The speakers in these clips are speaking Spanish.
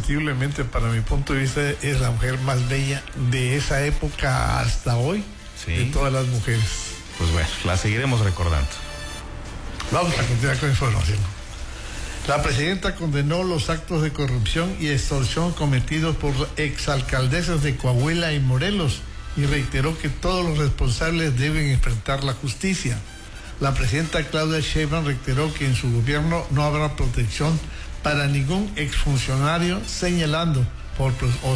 indiscutiblemente, para mi punto de vista, es la mujer más bella de esa época hasta hoy, sí, de todas las mujeres. Pues bueno, la seguiremos recordando. Vamos a continuar con información. La presidenta condenó los actos de corrupción y extorsión cometidos por exalcaldesas de Coahuila y Morelos y reiteró que todos los responsables deben enfrentar la justicia. La presidenta Claudia Sheinbaum reiteró que en su gobierno no habrá protección para ningún exfuncionario señalado por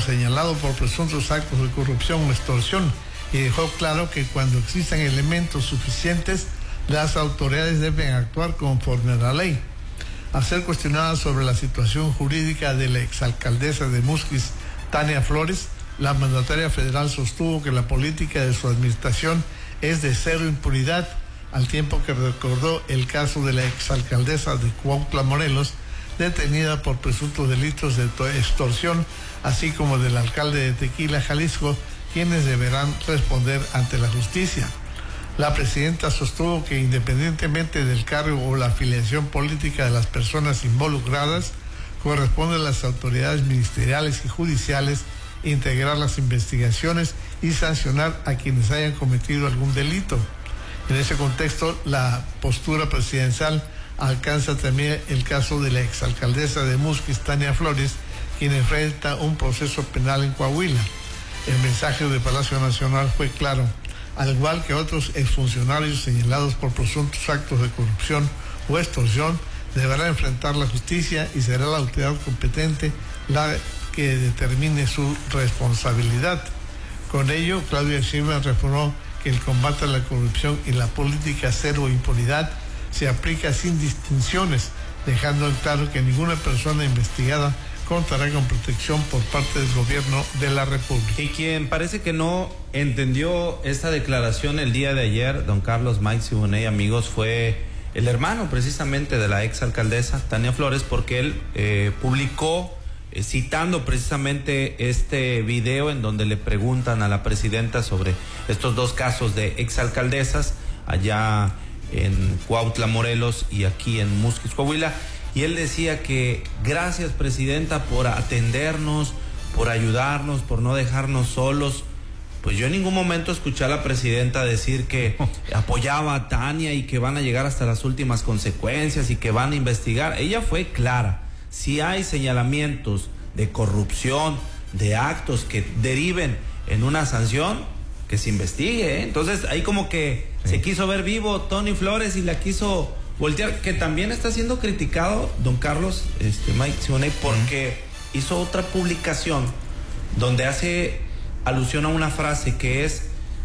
presuntos actos de corrupción o extorsión, y dejó claro que cuando existan elementos suficientes, las autoridades deben actuar conforme a la ley. Al ser cuestionada sobre la situación jurídica de la exalcaldesa de Musquis, Tania Flores, la mandataria federal sostuvo que la política de su administración es de cero impunidad, al tiempo que recordó el caso de la exalcaldesa de Cuautla, Morelos, detenida por presuntos delitos de extorsión, así como del alcalde de Tequila, Jalisco, quienes deberán responder ante la justicia. La presidenta sostuvo que independientemente del cargo o la afiliación política de las personas involucradas, corresponde a las autoridades ministeriales y judiciales integrar las investigaciones y sancionar a quienes hayan cometido algún delito. En ese contexto, la postura presidencial alcanza también el caso de la exalcaldesa de Musquis, Tania Flores, quien enfrenta un proceso penal en Coahuila. El mensaje de Palacio Nacional fue claro: al igual que otros exfuncionarios señalados por presuntos actos de corrupción o extorsión, deberá enfrentar la justicia y será la autoridad competente la que determine su responsabilidad. Con ello, Claudia Sheinbaum reformó que el combate a la corrupción y la política cero impunidad se aplica sin distinciones, dejando en claro que ninguna persona investigada contará con protección por parte del gobierno de la República. Y quien parece que no entendió esta declaración el día de ayer, don Carlos Mike Siboney, amigos, fue el hermano precisamente de la exalcaldesa Tania Flores, porque él publicó, citando precisamente este video en donde le preguntan a la presidenta sobre estos dos casos de exalcaldesas allá en Cuautla, Morelos, y aquí en Musquis, Coahuila. Y él decía que gracias, presidenta, por atendernos, por ayudarnos, por no dejarnos solos. Pues yo en ningún momento escuché a la presidenta decir que apoyaba a Tania y que van a llegar hasta las últimas consecuencias y que van a investigar. Ella fue clara: si hay señalamientos de corrupción, de actos que deriven en una sanción, que se investigue, ¿eh? Entonces ahí como que se quiso ver vivo Tony Flores y la quiso voltear, que también está siendo criticado don Carlos Mike Siboney, porque hizo otra publicación donde hace alusión a una frase que es,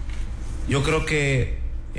yo creo que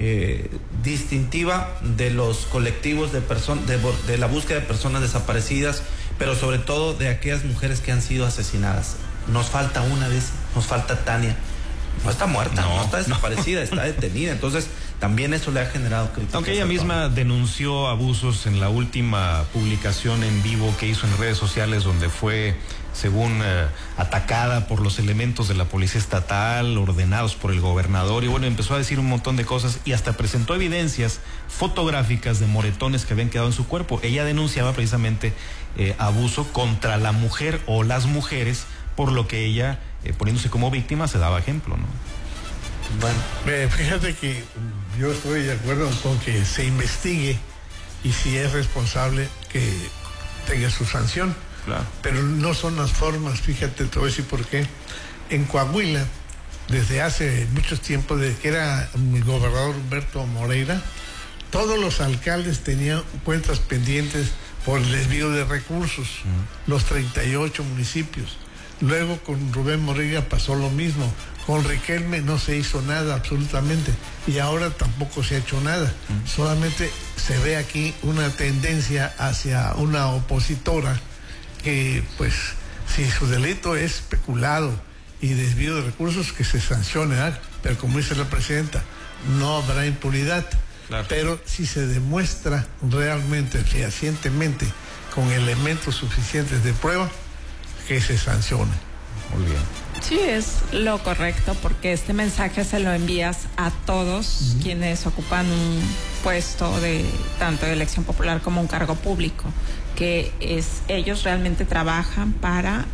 distintiva de los colectivos de la búsqueda de personas desaparecidas, pero sobre todo de aquellas mujeres que han sido asesinadas. Nos falta una de esas, nos falta Tania. No está muerta, no está desaparecida, está detenida. Entonces también eso le ha generado críticas. Aunque ella misma denunció abusos en la última publicación en vivo que hizo en redes sociales, donde fue, según atacada por los elementos de la policía estatal, ordenados por el gobernador, y bueno, empezó a decir un montón de cosas y hasta presentó evidencias fotográficas de moretones que habían quedado en su cuerpo. Ella denunciaba precisamente abuso contra la mujer o las mujeres, por lo que ella, poniéndose como víctima, se daba ejemplo, ¿no? Bueno, fíjate que yo estoy de acuerdo con que se investigue y si es responsable que tenga su sanción. Claro. Pero no son las formas, fíjate, te voy a decir por qué. En Coahuila, desde hace mucho tiempo, desde que era el gobernador Humberto Moreira, todos los alcaldes tenían cuentas pendientes por el desvío de recursos, los 38 municipios. Luego con Rubén Moreira pasó lo mismo. Con Riquelme no se hizo nada absolutamente y ahora tampoco se ha hecho nada. Solamente se ve aquí una tendencia hacia una opositora que, pues, si su delito es peculado y desvío de recursos, que se sancione, ¿eh? Pero como dice la presidenta, no habrá impunidad. Claro. Pero si se demuestra realmente, fehacientemente, con elementos suficientes de prueba, que se sancione. Muy bien. Sí, es lo correcto, porque este mensaje se lo envías a todos quienes ocupan un puesto de tanto de elección popular como un cargo público, que ellos realmente trabajan para